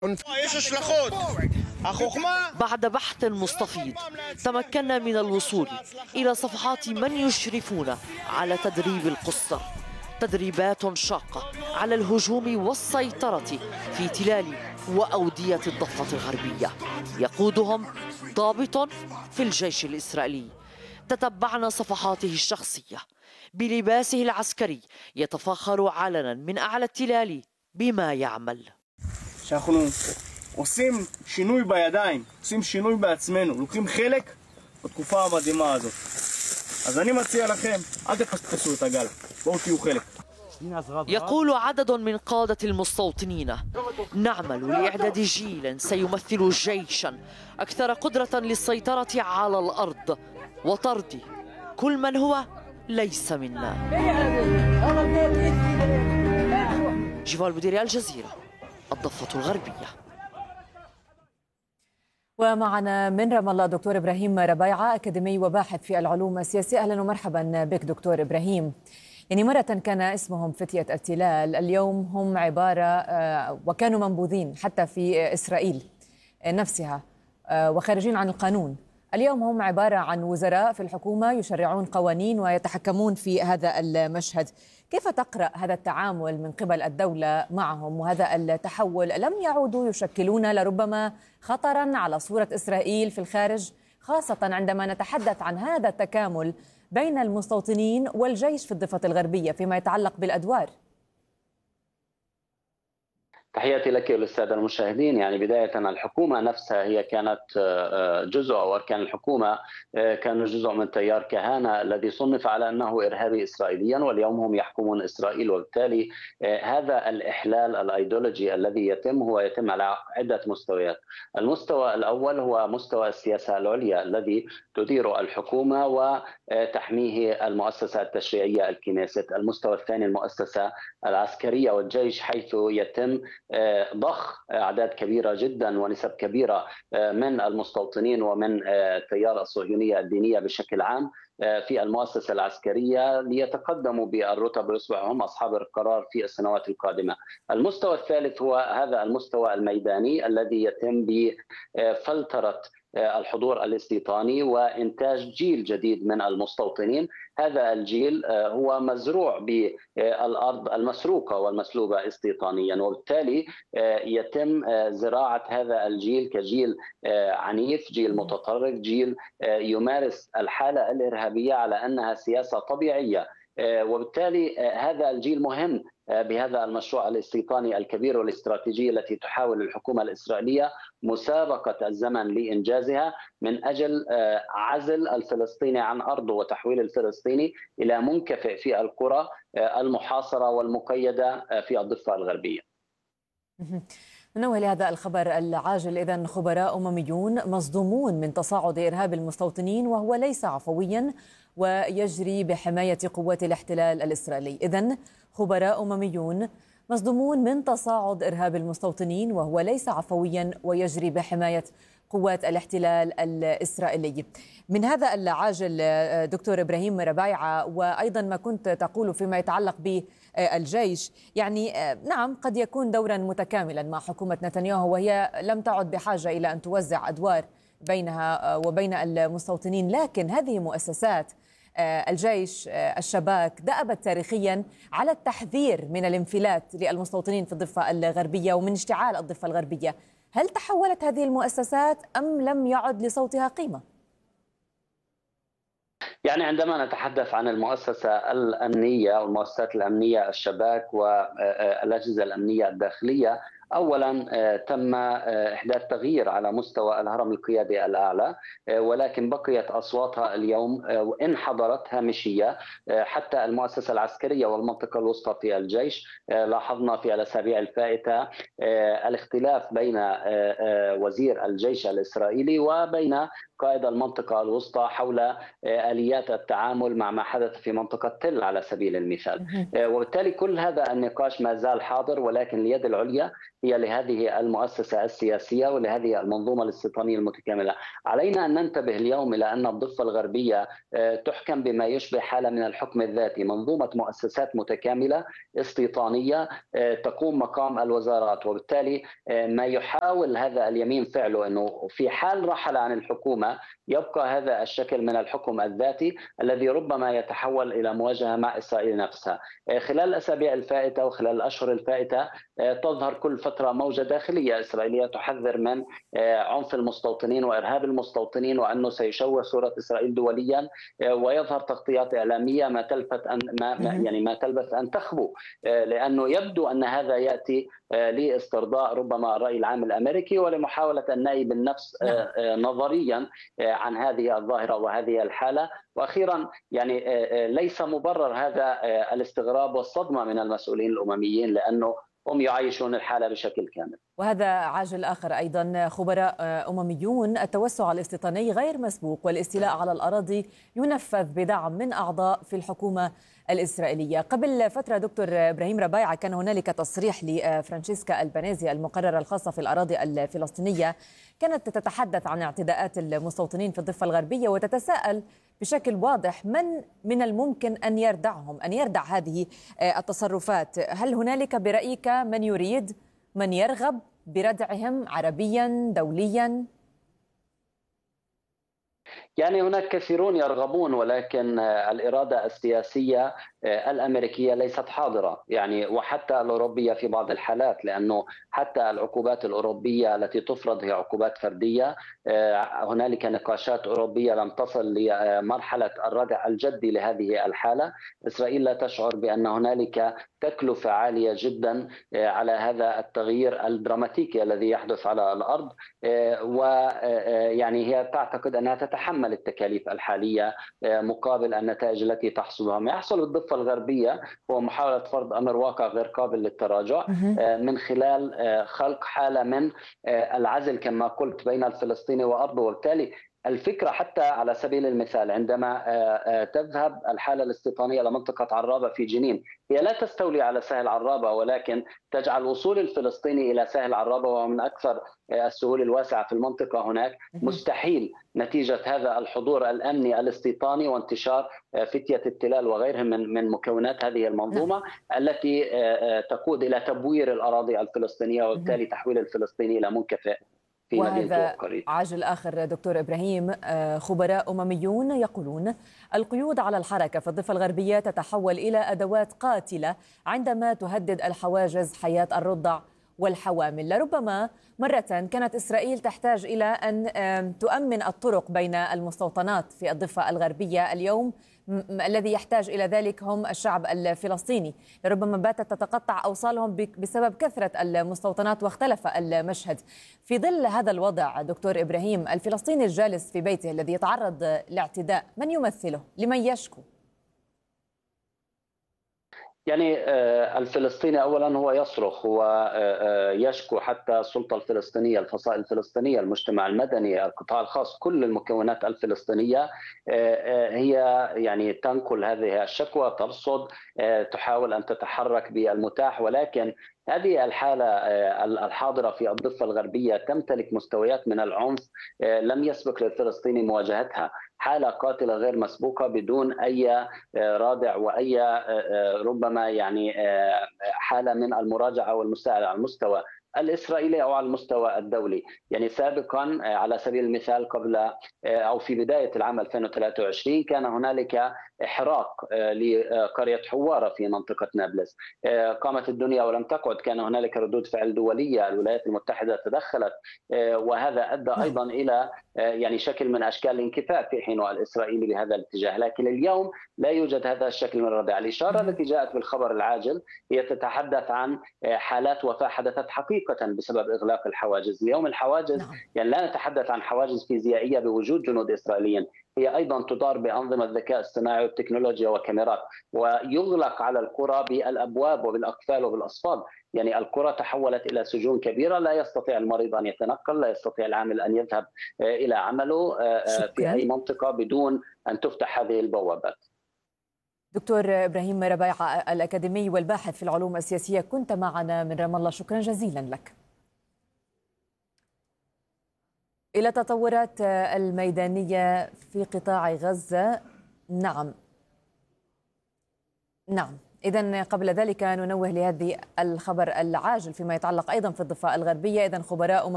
بعد بحث مستفيض تمكنا من الوصول إلى صفحات من يشرفون على تدريب القُصّر، تدريبات شاقة على الهجوم والسيطرة في تلال وأودية الضفة الغربية، يقودهم ضابط في الجيش الإسرائيلي. تتبعنا صفحاته الشخصية بلباسه العسكري، يتفاخر علنا من أعلى التلال بما يعمل. שאנחנו עושים שינוי בידיים, עושים שינוי בעצמנו, לוקחים חלק בתקופה המדהימה הזאת. אז אני מציע לכם, אל תפספסו את הגל, בואו תהיו חלק. يقول عدد من قادة المستوطنين: نعمل لإعداد جيل سيمثل جيشا أكثر قدرة للسيطرة على الأرض وطرد كل من هو ليس منا. جيفال بوديري، الجزيرة، الضفة الغربية. ومعنا من رام الله دكتور إبراهيم ربيعة، أكاديمي وباحث في العلوم السياسية. أهلا ومرحبا بك دكتور إبراهيم. يعني مرة كان اسمهم فتية التلال، اليوم هم عبارة وكانوا منبوذين حتى في إسرائيل نفسها وخارجين عن القانون. اليوم هم عبارة عن وزراء في الحكومة يشرعون قوانين ويتحكمون في هذا المشهد. كيف تقرأ هذا التعامل من قبل الدولة معهم وهذا التحول؟ لم يعودوا يشكلون لربما خطرا على صورة إسرائيل في الخارج، خاصة عندما نتحدث عن هذا التكامل بين المستوطنين والجيش في الضفة الغربية فيما يتعلق بالأدوار؟ تحياتي لك وللسادة المشاهدين. يعني بداية الحكومة نفسها هي كانت جزء، أو أركان الحكومة كانوا جزء من تيار كهانة الذي صنف على أنه إرهابي إسرائيليا، واليوم هم يحكمون إسرائيل. وبالتالي هذا الإحلال الأيديولوجي الذي هو يتم على عدة مستويات. المستوى الأول هو مستوى السياسة العليا الذي تدير الحكومة وتحميه المؤسسة التشريعية الكنيست. المستوى الثاني المؤسسة العسكرية والجيش، حيث يتم ضخ أعداد كبيرة جدا ونسب كبيرة من المستوطنين ومن التيار الصهيونية الدينية بشكل عام في المؤسسة العسكرية ليتقدموا بالرتب ويصبحوا هم أصحاب القرار في السنوات القادمة. المستوى الثالث هو هذا المستوى الميداني الذي يتم بفلترة الحضور الاستيطاني وإنتاج جيل جديد من المستوطنين. هذا الجيل هو مزروع بالأرض المسروقة والمسلوبة استيطانيا، وبالتالي يتم زراعة هذا الجيل كجيل عنيف، جيل متطرف، جيل يمارس الحالة الإرهابية على أنها سياسة طبيعية. وبالتالي هذا الجيل مهم بهذا المشروع الاستيطاني الكبير والاستراتيجي التي تحاول الحكومة الإسرائيلية مسابقة الزمن لإنجازها من أجل عزل الفلسطيني عن أرضه وتحويل الفلسطيني إلى منكفئ في القرى المحاصرة والمقيدة في الضفة الغربية. ننوه لهذا الخبر العاجل. إذن خبراء أمميون مصدومون من تصاعد إرهاب المستوطنين وهو ليس عفويا ويجري بحماية قوات الاحتلال الإسرائيلي. إذن خبراء أمميون مصدومون من تصاعد إرهاب المستوطنين وهو ليس عفويا ويجري بحماية قوات الاحتلال الإسرائيلي. من هذا العاجل دكتور إبراهيم ربيعة، وأيضا ما كنت تقول فيما يتعلق بالجيش، يعني نعم قد يكون دورا متكاملا مع حكومة نتنياهو وهي لم تعد بحاجة إلى أن توزع أدوار بينها وبين المستوطنين، لكن هذه مؤسسات الجيش الشباك دأبت تاريخيا على التحذير من الانفلات للمستوطنين في الضفة الغربية ومن اشتعال الضفة الغربية. هل تحولت هذه المؤسسات أم لم يعد لصوتها قيمة؟ يعني عندما نتحدث عن المؤسسة الأمنية والمؤسسات الأمنية الشباك والأجهزة الأمنية الداخلية، أولا تم إحداث تغيير على مستوى الهرم القيادي الأعلى، ولكن بقيت أصواتها اليوم وإن حضرت هامشية. حتى المؤسسة العسكرية والمنطقة الوسطى في الجيش لاحظنا في الأسابيع الفائتة الاختلاف بين وزير الجيش الإسرائيلي وبين قائد المنطقة الوسطى حول آليات التعامل مع ما حدث في منطقة تل على سبيل المثال. وبالتالي كل هذا النقاش ما زال حاضر، ولكن اليد العليا هي لهذه المؤسسة السياسية ولهذه المنظومة الاستيطانية المتكاملة. علينا أن ننتبه اليوم إلى أن الضفة الغربية تحكم بما يشبه حالة من الحكم الذاتي، منظومة مؤسسات متكاملة استيطانية تقوم مقام الوزارات، وبالتالي ما يحاول هذا اليمين فعله أنه في حال رحل عن الحكومة يبقى هذا الشكل من الحكم الذاتي الذي ربما يتحول إلى مواجهة مع إسرائيل نفسها. خلال الأسابيع الفائتة وخلال الأشهر الفائتة تظهر كل فترة موجة داخلية إسرائيلية تحذر من عنف المستوطنين وإرهاب المستوطنين وأنه سيشوه صورة إسرائيل دوليا، ويظهر تغطيات إعلامية ما تلفت أن ما تلبث أن تخبو، لأنه يبدو أن هذا يأتي لاسترضاء ربما الرأي العام الأمريكي ولمحاولة النأي بالنفس نظريا عن هذه الظاهرة وهذه الحالة. وأخيرا ليس مبرر هذا الاستغراب والصدمة من المسؤولين الأمميين لأنه هم يعيشون الحالة بشكل كامل. وهذا عاجل آخر أيضا. خبراء أمميون: التوسع الاستيطاني غير مسبوق والاستيلاء على الأراضي ينفذ بدعم من أعضاء في الحكومة الإسرائيلية. قبل فترة دكتور إبراهيم ربايعة كان هنالك تصريح لفرانشيسكا البانيزي المقررة الخاصة في الأراضي الفلسطينية، كانت تتحدث عن اعتداءات المستوطنين في الضفة الغربية وتتساءل بشكل واضح من الممكن أن يردع هذه التصرفات. هل هنالك برأيك من يريد، من يرغب بردعهم عربيا دوليا؟ هناك كثيرون يرغبون، ولكن الإرادة السياسية الأمريكية ليست حاضرة، وحتى الأوروبية في بعض الحالات، لأنه حتى العقوبات الأوروبية التي تفرض هي عقوبات فردية. هنالك نقاشات أوروبية لم تصل لمرحلة الردع الجدي لهذه الحالة. إسرائيل لا تشعر بأن هنالك تكلفة عالية جدا على هذا التغيير الدراماتيكي الذي يحدث على الأرض، هي تعتقد أنها تتحمل التكاليف الحالية مقابل النتائج التي تحصلها. ما يحصل بالضفة الغربية هو محاولة فرض أمر واقع غير قابل للتراجع من خلال خلق حالة من العزل كما قلت بين الفلسطيني وأرضه. وبالتالي الفكرة حتى على سبيل المثال عندما تذهب الحالة الاستيطانية لمنطقة عرابة في جنين، هي لا تستولي على سهل عرابة، ولكن تجعل وصول الفلسطيني إلى سهل عرابة وهو من أكثر السهول الواسعة في المنطقة هناك مستحيل نتيجة هذا الحضور الأمني الاستيطاني وانتشار فتية التلال وغيرهم من مكونات هذه المنظومة التي تقود إلى تبوير الأراضي الفلسطينية وبالتالي تحويل الفلسطيني إلى منكفئ. وهذا عاجل آخر. دكتور إبراهيم، خبراء أمميون يقولون القيود على الحركة في الضفة الغربية تتحول إلى أدوات قاتلة عندما تهدد الحواجز حياة الرضع والحوامل. لربما مرة كانت إسرائيل تحتاج إلى أن تؤمن الطرق بين المستوطنات في الضفة الغربية. اليوم الذي يحتاج إلى ذلك هم الشعب الفلسطيني، لربما باتت تتقطع أوصالهم بسبب كثرة المستوطنات واختلف المشهد. في ظل هذا الوضع دكتور إبراهيم، الفلسطيني الجالس في بيته الذي يتعرض لاعتداء من يمثله؟ لمن يشكو؟ الفلسطيني أولا هو يصرخ ويشكو، حتى السلطة الفلسطينية، الفصائل الفلسطينية، المجتمع المدني، القطاع الخاص، كل المكونات الفلسطينية هي تنقل هذه الشكوى، ترصد، تحاول أن تتحرك بالمتاح. ولكن هذه الحالة الحاضرة في الضفة الغربية تمتلك مستويات من العنف لم يسبق للفلسطيني مواجهتها. حالة قاتلة غير مسبوقة بدون أي رادع وأي ربما حالة من المراجعة والمساعدة على المستوى الإسرائيلي أو على المستوى الدولي. سابقا على سبيل المثال قبل أو في بداية العام 2023 كان هنالك إحراق لقرية حوارة في منطقة نابلس، قامت الدنيا ولم تقعد، كان هنالك ردود فعل دولية، الولايات المتحدة تدخلت، وهذا أدى أيضا إلى شكل من أشكال الانكفاء في حين الإسرائيلي بهذا الاتجاه. لكن اليوم لا يوجد هذا الشكل من الردع. الإشارة التي جاءت بالخبر العاجل هي تتحدث عن حالات وفاة حدثت حقيقة بسبب إغلاق الحواجز. اليوم الحواجز لا نتحدث عن حواجز فيزيائية بوجود جنود إسرائيليين، هي أيضا تدار بأنظمة الذكاء الصناعي والتكنولوجيا وكاميرات، ويغلق على القرى بالأبواب وبالأقفال وبالأصفاد. القرى تحولت إلى سجون كبيرة، لا يستطيع المريض أن يتنقل، لا يستطيع العامل أن يذهب إلى عمله في أي منطقة بدون أن تفتح هذه البوابات. دكتور إبراهيم ربيعة الأكاديمي والباحث في العلوم السياسية، كنت معنا من رام الله، شكرا جزيلا لك. إلى تطورات الميدانية في قطاع غزة. نعم إذن قبل ذلك ننوه لهذه الخبر العاجل فيما يتعلق أيضا في الضفة الغربية. إذن خبراء